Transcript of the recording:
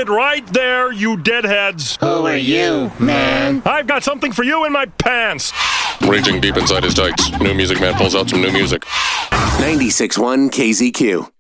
it right there, you deadheads. Who are you, man? I've got something for you in my pants. Raging deep inside his dikes, New Music Man pulls out some new music. 96.1 KZQ.